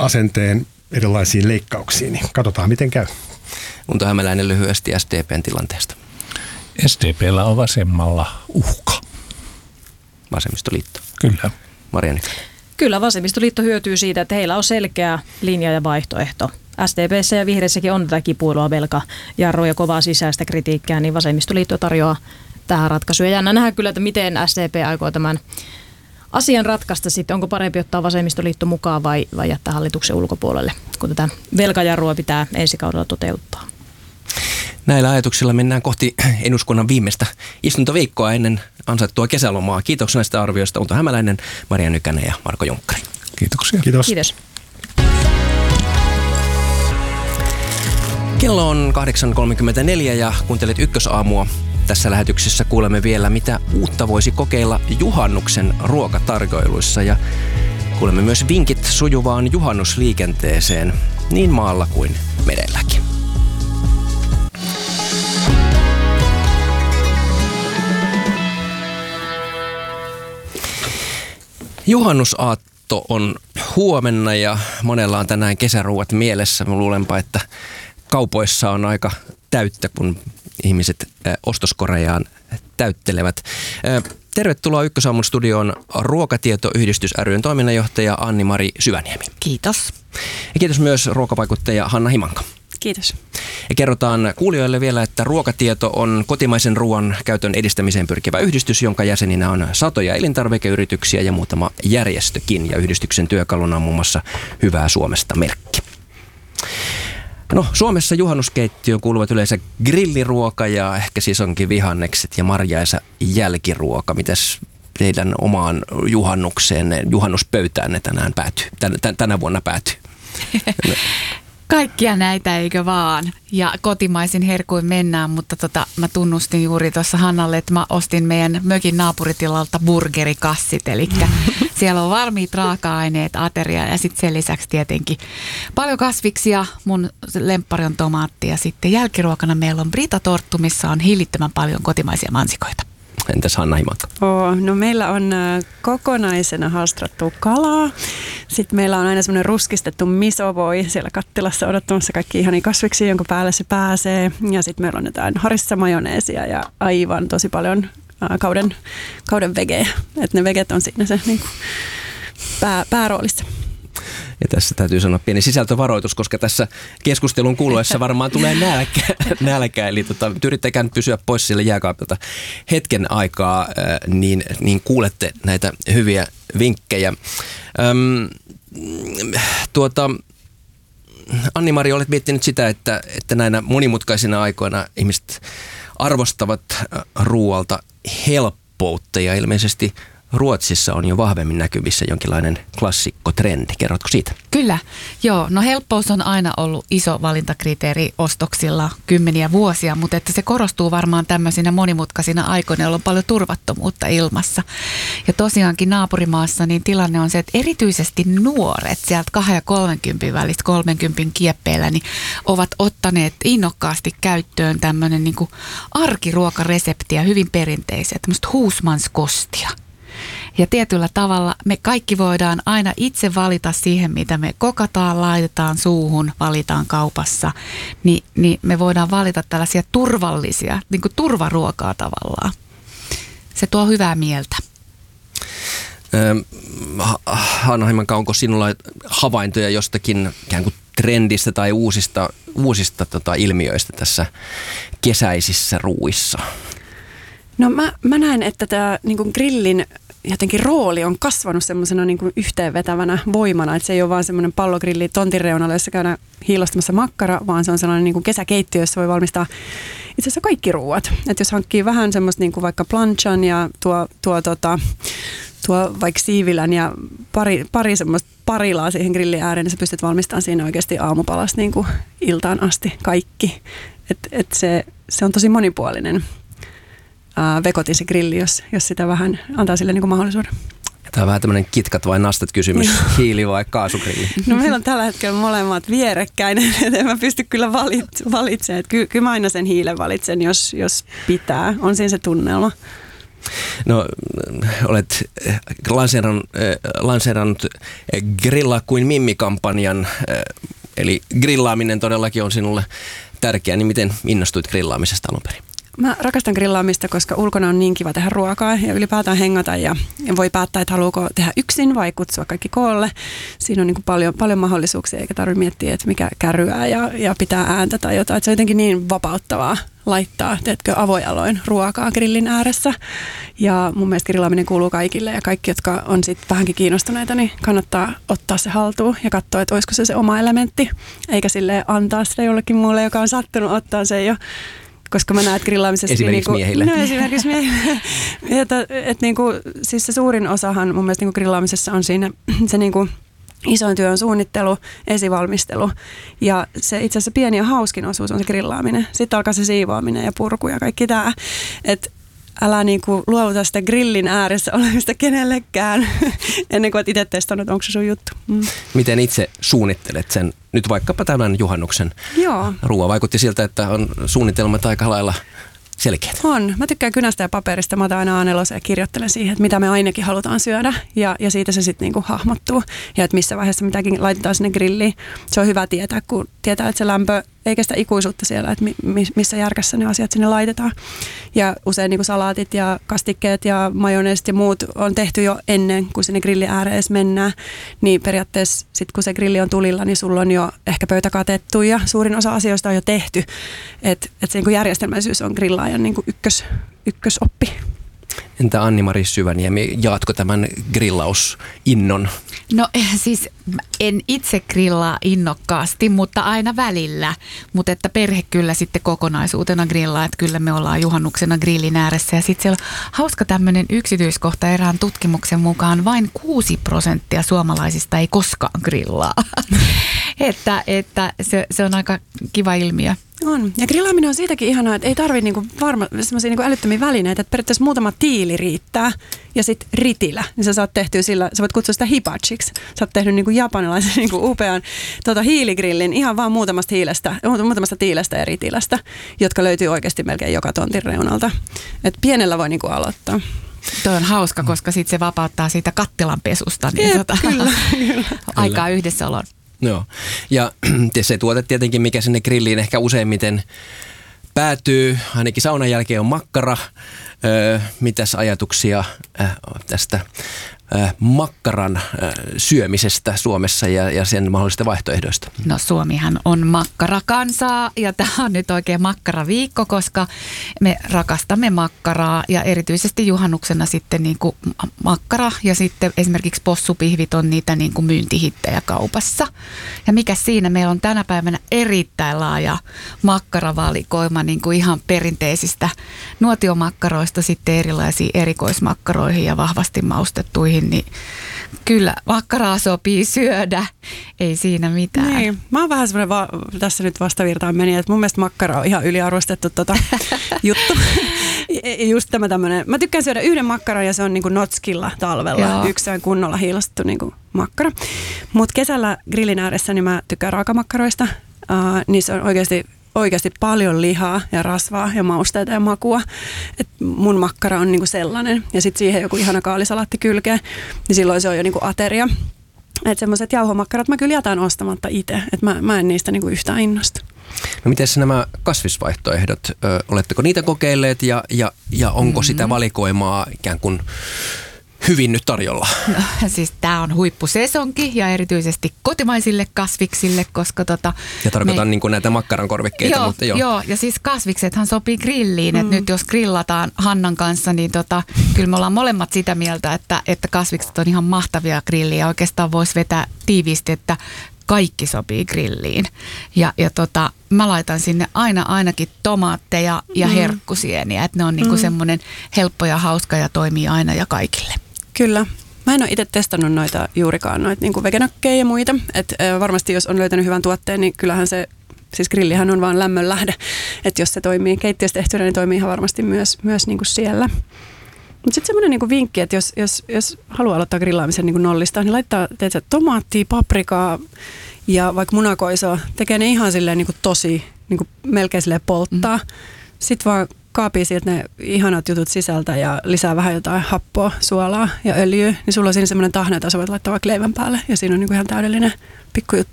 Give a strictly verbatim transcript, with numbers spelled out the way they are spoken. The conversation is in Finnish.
asenteen erilaisiin leikkauksiin, niin katsotaan miten käy. Unto Hämäläinen lyhyesti S D P:n tilanteesta. S D P:llä on vasemmalla uhka. Vasemmistoliitto. Kyllä. Marianne. Kyllä vasemmistoliitto hyötyy siitä, että heillä on selkeä linja ja vaihtoehto. S D P:ssä ja vihreissäkin on tätä kipuilua, velkajarrua ja kovaa sisäistä kritiikkiä, niin vasemmistoliitto tarjoaa tähän ratkaisuja. Jännä nähdä kyllä, että miten S D P aikoo tämän asian ratkaista sitten. Onko parempi ottaa vasemmistoliitto mukaan vai, vai jättää hallituksen ulkopuolelle, kun tätä velkajarrua pitää ensi kaudella toteuttaa. Näillä ajatuksilla mennään kohti eduskunnan viimeistä istuntoviikkoa ennen ansaittua kesälomaa. Kiitoksia näistä arvioista Unto Hämäläinen, Maria Nykänen ja Marko Junkkari. Kiitoksia. Kiitos. Kiitos. Kello on kahdeksan kolmekymmentäneljä ja kuuntelet Ykkösaamua. Tässä lähetyksessä kuulemme vielä, mitä uutta voisi kokeilla juhannuksen ruokatarjoiluissa ja kuulemme myös vinkit sujuvaan juhannusliikenteeseen niin maalla kuin merelläkin. Juhannusaatto on huomenna ja monella on tänään kesäruuat mielessä. Mä luulenpa, että kaupoissa on aika täyttä, kun ihmiset ostoskorejaan täyttelevät. Tervetuloa Ykkösaamun studioon Ruokatietoyhdistys ry:n toiminnanjohtaja Anni-Mari Syväniemi. Kiitos. Ja kiitos myös ruokavaikuttaja Hanna Himanka. Kiitos. Ja kerrotaan kuulijoille vielä, että Ruokatieto on kotimaisen ruoan käytön edistämiseen pyrkivä yhdistys, jonka jäseninä on satoja elintarvikeyrityksiä ja muutama järjestökin. Ja yhdistyksen työkaluna on muun muassa Hyvää Suomesta -merkki. No, Suomessa juhannuskeittiöön kuuluvat yleensä grilliruoka ja ehkä siis onkin vihannekset ja marjaisa jälkiruoka. Mitäs teidän omaan juhannukseen, juhannuspöytäänne tänään päätyy, tän, tänä vuonna päätyy? Kaikkia näitä, eikö vaan? Ja kotimaisin herkuin mennään, mutta tota, mä tunnustin juuri tuossa Hannalle, että mä ostin meidän mökin naapuritilalta burgerikassit. Eli siellä on valmiit raaka-aineet, ateria ja sitten sen lisäksi tietenkin paljon kasviksia. Mun lemppari on tomaatti ja sitten jälkiruokana meillä on Brita-torttu, missä on hillittömän paljon kotimaisia mansikoita. Entäs Hanna Himanka? Oh, no meillä on kokonaisena hastrattua kalaa. Sitten meillä on aina semmoinen ruskistettu misovoi siellä kattilassa odottamassa kaikki ihania kasviksia, jonka päälle se pääsee. Ja sitten meillä on jotain harissa-majoneesia ja aivan tosi paljon äh, kauden, kauden vegejä. Että ne veget on siinä se niin kuin pää, pääroolissa. Ja tässä täytyy sanoa pieni sisältövaroitus, koska tässä keskustelun kuluessa varmaan tulee nälkä. nälkä eli tota, yrittäkää nyt pysyä pois sille jääkaapilta hetken aikaa, niin, niin kuulette näitä hyviä vinkkejä. Öm, tuota, Anni-Mari, olet miettinyt sitä, että, että näinä monimutkaisina aikoina ihmiset arvostavat ruoalta helppoutta ja ilmeisesti Ruotsissa on jo vahvemmin näkyvissä jonkinlainen klassikkotrendi. Kerrotko siitä? Kyllä. Joo, no helppous on aina ollut iso valintakriteeri ostoksilla kymmeniä vuosia, mutta että se korostuu varmaan tämmöisinä monimutkaisina aikoina, jolloin on paljon turvattomuutta ilmassa. Ja tosiaankin naapurimaassa niin tilanne on se, että erityisesti nuoret sieltä kahden ja kolmenkympin välistä kolmenkympin kieppeillä niin ovat ottaneet innokkaasti käyttöön tämmöinen niin kuin arkiruokareseptiä, hyvin perinteiset, tämmöistä huusmanskostia. Ja tietyllä tavalla me kaikki voidaan aina itse valita siihen, mitä me kokataan, laitetaan suuhun, valitaan kaupassa. Ni, niin me voidaan valita tällaisia turvallisia, niin kuin turvaruokaa tavallaan. Se tuo hyvää mieltä. Hanna Himanka, onko sinulla havaintoja jostakin ikään kuin trendistä tai uusista, uusista tota, ilmiöistä tässä kesäisissä ruuissa? No mä, mä näen, että tämä niin kuin grillin jotenkin rooli on kasvanut semmoisena niin kuin yhteenvetävänä voimana, että se ei ole vaan semmoinen pallogrilli tontin reunalla, jossa käydään hiilostamassa makkara, vaan se on sellainen niin kuin kesäkeittiö, jossa voi valmistaa itse asiassa kaikki ruuat. Että jos hankkii vähän semmoista niin kuin vaikka planchan ja tuo, tuo, tota, tuo vaikka siivilän ja pari, pari semmoista parilaa siihen grillin ääreen, niin sä pystyt valmistamaan siinä oikeasti aamupalasta niin kuin iltaan asti kaikki. Että et se, se on tosi monipuolinen. Vekotin se grilli, jos, jos sitä vähän antaa sille niin kuin mahdollisuuden. Tämä on vähän tämmöinen kitkat vai nastat kysymys, hiili vai kaasugrilli? No meillä on tällä hetkellä molemmat vierekkäin, että en mä pysty kyllä valitsemaan. Ky- kyllä mä aina sen hiilen valitsen, jos, jos pitää. On siinä se tunnelma. No, olet lanseerannut, lanseerannut Grillaa kuin Mimmi-kampanjan, eli grillaaminen todellakin on sinulle tärkeä, niin miten innostuit grillaamisesta alun perin? Mä rakastan grillaamista, koska ulkona on niin kiva tehdä ruokaa ja ylipäätään hengata ja voi päättää, että haluuko tehdä yksin vai kutsua kaikki koolle. Siinä on niin kuin paljon, paljon mahdollisuuksia eikä tarvitse miettiä, että mikä kärryää ja, ja pitää ääntä tai jotain. Että se on jotenkin niin vapauttavaa laittaa, teetkö, avojaloin ruokaa grillin ääressä. Ja mun mielestä grillaaminen kuuluu kaikille ja kaikki, jotka on sitten vähänkin kiinnostuneita, niin kannattaa ottaa se haltuun ja katsoa, että olisiko se se oma elementti, eikä silleen antaa sitä jollekin muulle, joka on sattunut ottaa sen jo. Koska mä näen, että grillaamisessa... Esimerkiksi niin miehille. No esimerkiksi miehille. että, et niin kuin, siis se suurin osahan mun mielestä niin kuin grillaamisessa on siinä se niin kuin isoin työn suunnittelu, esivalmistelu. Ja se itse asiassa pieni ja hauskin osuus on se grillaaminen. Sitten alkaa se siivoaminen ja purku ja kaikki tämä. Että älä niin kuin luovuta sitä grillin ääressä olemista kenellekään ennen kuin olet itse testannut, onko se sun juttu. Mm. Miten itse suunnittelet sen, nyt vaikkapa tämän juhannuksen Joo. ruoan? Vaikutti siltä, että on suunnitelmat aika lailla selkeät. On. Mä tykkään kynästä ja paperista. Mä otan aina A neljä ja kirjoittelen siihen, että mitä me ainakin halutaan syödä. Ja, ja siitä se sitten niinku hahmottuu. Ja että missä vaiheessa mitäkin laitetaan sinne grilliin. Se on hyvä tietää, kun tietää, että se lämpö ei kestä ikuisuutta siellä, että mi, missä järkässä ne asiat sinne laitetaan. Ja usein niinku salaatit ja kastikkeet ja majoneesit ja muut on tehty jo ennen, kuin sinne grillin ääreen edes mennään. Niin periaatteessa sitten kun se grilli on tulilla, niin sulla on jo ehkä pöytä katettu ja suurin osa asioista on jo tehty. Että et se niinku järjestelmällisyys on grillaajan niinku ykkös, ykkösoppi. Entä Anni-Mari Syväniemi, jaatko tämän grillausinnon? No siis en itse grillaa innokkaasti, mutta aina välillä. Mutta että perhe kyllä sitten kokonaisuutena grillaa, että kyllä me ollaan juhannuksena grillin ääressä. Ja sitten siellä on hauska tämmöinen yksityiskohta erään tutkimuksen mukaan, vain kuusi prosenttia suomalaisista ei koskaan grillaa. että että se, se on aika kiva ilmiö. On. Ja grillaaminen on siitäkin ihanaa, että ei tarvitse niinku varma, semmoisia niinku älyttömiä välineitä, että periaatteessa muutama tiili riittää ja sitten ritilä, niin sä saat tehtyä sillä, sä voit kutsua sitä hibachiksi. Sä oot tehnyt niinku japanilaisen niinku upean tota, hiiligrillin ihan vaan muutamasta hiilestä, muutamasta tiilestä ja ritilästä, jotka löytyy oikeasti melkein joka tontin reunalta. Et pienellä voi niinku aloittaa. Tuo on hauska, koska sitten se vapauttaa siitä kattilan pesusta. Niin Jep, tota, kyllä, kyllä. aikaa yhdessäolon. Joo, ja se tuote tietenkin, mikä sinne grilliin ehkä useimmiten päätyy, ainakin saunan jälkeen on makkara. Öö, mitäs ajatuksia äh, tästä äh, makkaran äh, syömisestä Suomessa ja, ja sen mahdollisista vaihtoehdoista? No Suomihan on makkarakansaa ja tämä on nyt oikein makkaraviikko, koska me rakastamme makkaraa ja erityisesti juhannuksena sitten niin kuin makkara ja sitten esimerkiksi possupihvit on niitä niin kuin myyntihittejä kaupassa. Ja mikä siinä, meillä on tänä päivänä erittäin laaja makkaravalikoima niin kuin ihan perinteisistä nuotiomakkaroista sitten erilaisiin erikoismakkaroihin ja vahvasti maustettuihin, niin kyllä makkaraa sopii syödä, ei siinä mitään. Niin. Mä oon vähän semmoinen, va- tässä nyt vastavirtaan meni, että mun mielestä makkara on ihan yliarvostettu tota juttu. Just tämä tämmöinen, mä tykkään syödä yhden makkaran ja se on niinku notskilla talvella, Joo. yksi on kunnolla hiilastettu niinku makkara. Mutta kesällä grillin ääressä niin mä tykkään raakamakkaroista, uh, niissä on oikeasti oikeasti paljon lihaa ja rasvaa ja mausteita ja makua. Et mun makkara on niinku sellainen. Ja sitten siihen joku ihana kaalisalaatti kylkeen, niin silloin se on jo niinku ateria. Että semmoiset jauhomakkarat mä kyllä jätän ostamatta itse. Että mä, mä en niistä niinku yhtään innosta. No miten nämä kasvisvaihtoehdot, ö, oletteko niitä kokeilleet ja, ja, ja onko mm-hmm. sitä valikoimaa ikään kuin hyvin nyt tarjolla? No, siis tämä on huippusesonki ja erityisesti kotimaisille kasviksille, koska tota... Ja tarkoitan me... niin kuin näitä makkarankorvikkeita, joo, mutta joo. Joo, ja siis kasviksethan sopii grilliin, mm. että nyt jos grillataan Hannan kanssa, niin tota, kyllä me ollaan molemmat sitä mieltä, että, että kasvikset on ihan mahtavia grilliin ja oikeastaan voisi vetää tiiviisti, että kaikki sopii grilliin. Ja, ja tota, mä laitan sinne aina ainakin tomaatteja ja mm. herkkusieniä, että ne on niinku mm. semmoinen helppo ja hauska ja toimii aina ja kaikille. Kyllä. Mä en ole itse testannut noita juurikaan, noita niin kuin vegenökkejä ja muita. Et, äh, varmasti jos on löytänyt hyvän tuotteen, niin kyllähän se, siis grillihän on vaan lämmön lähde. Että jos se toimii keittiössä tehtynä, niin toimii ihan varmasti myös, myös niin kuin siellä. Mutta sitten semmoinen niinku vinkki, että jos, jos, jos haluaa aloittaa grillaamisen niinku nollista, niin laittaa teetä, tomaattia, paprikaa ja vaikka munakoisoa. Tekee ne ihan silleen niinku tosi, niinku melkein silleen polttaa. Mm. Sitten vaan kaapii sieltä ne ihanat jutut sisältä ja lisää vähän jotain happoa, suolaa ja öljyä, niin sulla on siinä semmoinen tahna, jota sä voit laittaa vaikka leivän päälle ja siinä on niin kuin ihan täydellinen pikkujuttu.